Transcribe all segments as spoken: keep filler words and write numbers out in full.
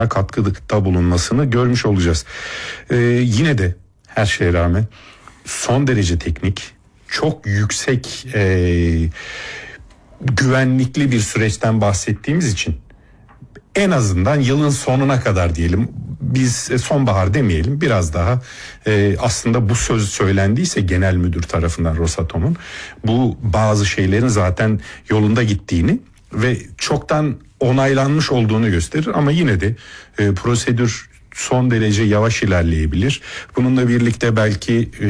katkıda bulunmasını görmüş olacağız. Ee, yine de her şeye rağmen son derece teknik, çok yüksek e, güvenlikli bir süreçten bahsettiğimiz için en azından yılın sonuna kadar diyelim, biz sonbahar demeyelim, biraz daha e, aslında bu söz söylendiyse genel müdür tarafından Rosatom'un, bu bazı şeylerin zaten yolunda gittiğini ve çoktan onaylanmış olduğunu gösterir ama yine de e, prosedür son derece yavaş ilerleyebilir. Bununla birlikte belki e,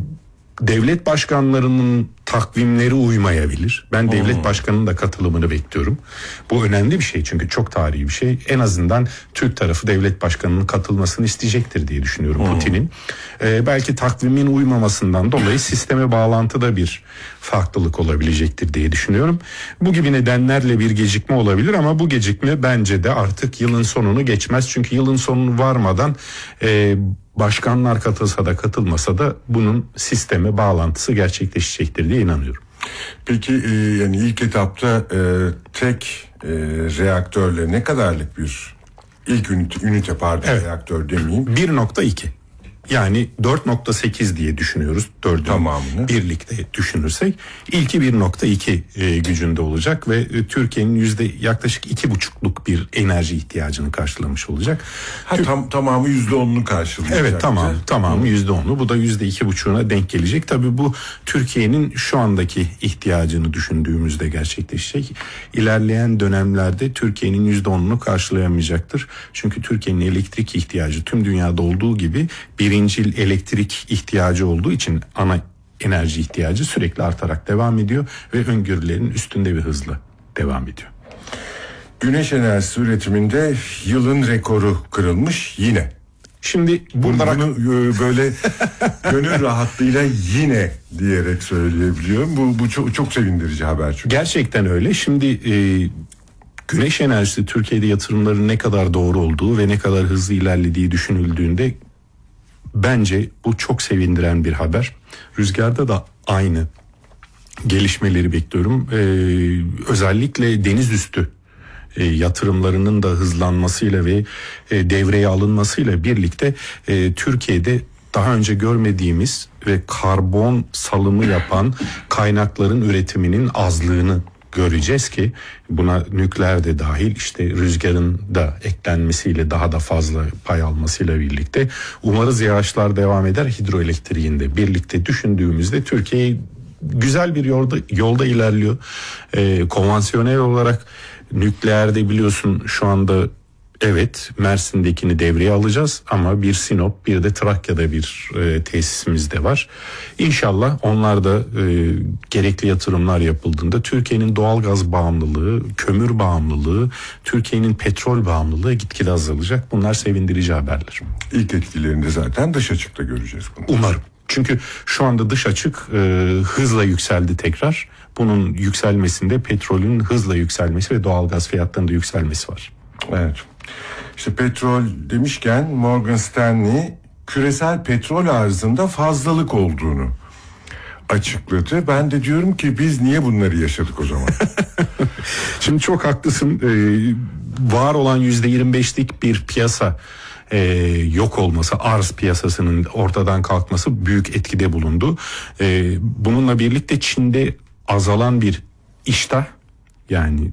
devlet başkanlarının takvimleri uymayabilir. Ben devlet hmm. başkanının da katılımını bekliyorum. Bu önemli bir şey çünkü çok tarihi bir şey. En azından Türk tarafı devlet başkanının katılmasını isteyecektir diye düşünüyorum hmm. Putin'in. Ee, belki takvimin uymamasından dolayı sisteme bağlantıda bir farklılık olabilecektir diye düşünüyorum. Bu gibi nedenlerle bir gecikme olabilir ama bu gecikme bence de artık yılın sonunu geçmez. Çünkü yılın sonunu varmadan e, başkanlar katılsa da katılmasa da bunun sisteme bağlantısı gerçekleşecektir diye inanıyorum. Peki e, yani ilk etapta e, tek e, reaktörle ne kadarlık bir ilk ünite, ünite pardon evet. reaktör demeyeyim. bir nokta iki. Yani dört nokta sekiz diye düşünüyoruz. Dördünü tamamını birlikte düşünürsek ilki bir nokta iki e, gücünde olacak ve e, Türkiye'nin yüzde yaklaşık iki buçukluk bir enerji ihtiyacını karşılamış olacak. Ha, tam tamamı yüzde onunu karşılayacak. Evet tamam tamamı yüzde onu. Bu da yüzde iki buçuğuna denk gelecek. Tabii bu Türkiye'nin şu andaki ihtiyacını düşündüğümüzde gerçekleşecek. İlerleyen dönemlerde Türkiye'nin yüzde onunu karşılayamayacaktır. Çünkü Türkiye'nin elektrik ihtiyacı tüm dünyada olduğu gibi bir birincil elektrik ihtiyacı olduğu için ana enerji ihtiyacı sürekli artarak devam ediyor ve öngörülerin üstünde bir hızla devam ediyor. Güneş enerjisi üretiminde yılın rekoru kırılmış yine. Şimdi burada bunu böyle gönül rahatlığıyla yine diyerek söyleyebiliyorum. Bu bu çok çok sevindirici haber çünkü. Gerçekten öyle. Şimdi e, güneş enerjisi Türkiye'de yatırımların ne kadar doğru olduğu ve ne kadar hızlı ilerlediği düşünüldüğünde bence bu çok sevindiren bir haber. Rüzgarda da aynı gelişmeleri bekliyorum. Ee, özellikle deniz üstü e, yatırımlarının da hızlanmasıyla ve e, devreye alınmasıyla birlikte e, Türkiye'de daha önce görmediğimiz ve karbon salımı yapan kaynakların üretiminin azlığını göreceğiz ki buna nükleer de dahil, işte rüzgarın da eklenmesiyle daha da fazla pay almasıyla birlikte umarız yağışlar devam eder, hidroelektriğin de birlikte düşündüğümüzde Türkiye güzel bir yolda yolda ilerliyor. Ee, konvansiyonel olarak nükleerde biliyorsun şu anda evet Mersin'dekini devreye alacağız ama bir Sinop bir de Trakya'da bir e, tesisimiz de var. İnşallah onlar da e, gerekli yatırımlar yapıldığında Türkiye'nin doğalgaz bağımlılığı, kömür bağımlılığı, Türkiye'nin petrol bağımlılığı gitgide azalacak. Bunlar sevindirici haberler. İlk etkilerini zaten dış açıkta göreceğiz bunu. Umarım. Çünkü şu anda dış açık e, hızla yükseldi tekrar. Bunun yükselmesinde petrolün hızla yükselmesi ve doğalgaz fiyatlarının da yükselmesi var. Evet. İşte petrol demişken Morgan Stanley küresel petrol arzında fazlalık olduğunu açıkladı. Ben de diyorum ki biz niye bunları yaşadık o zaman? Şimdi çok haklısın. Ee, var olan yüzde yirmi beşlik bir piyasa e, yok olması, arz piyasasının ortadan kalkması büyük etkide bulundu. E, bununla birlikte Çin'de azalan bir iştah, yani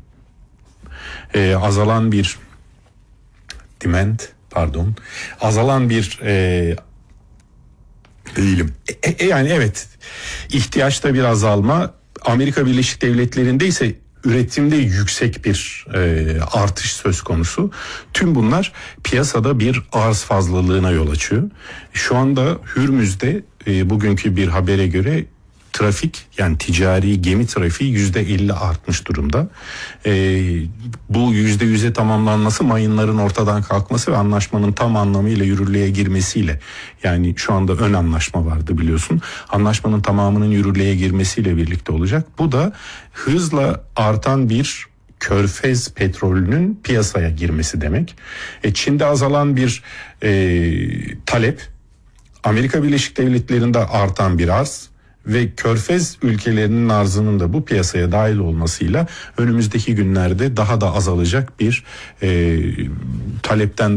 e, azalan bir demand, pardon, azalan bir e, eğilim. E, e, yani evet, ihtiyaçta bir azalma. Amerika Birleşik Devletleri'nde ise üretimde yüksek bir e, artış söz konusu. Tüm bunlar piyasada bir arz fazlalığına yol açıyor. Şu anda Hürmüz'de e, bugünkü bir habere göre trafik, yani ticari gemi trafiği yüzde elli artmış durumda. Ee, bu yüzde yüze tamamlanması mayınların ortadan kalkması ve anlaşmanın tam anlamıyla yürürlüğe girmesiyle, yani şu anda ön anlaşma vardı biliyorsun. Anlaşmanın tamamının yürürlüğe girmesiyle birlikte olacak. Bu da hızla artan bir Körfez petrolünün piyasaya girmesi demek. E, Çin'de azalan bir e, talep, Amerika Birleşik Devletleri'nde artan bir arz ve Körfez ülkelerinin arzının da bu piyasaya dahil olmasıyla önümüzdeki günlerde daha da azalacak bir e, talepten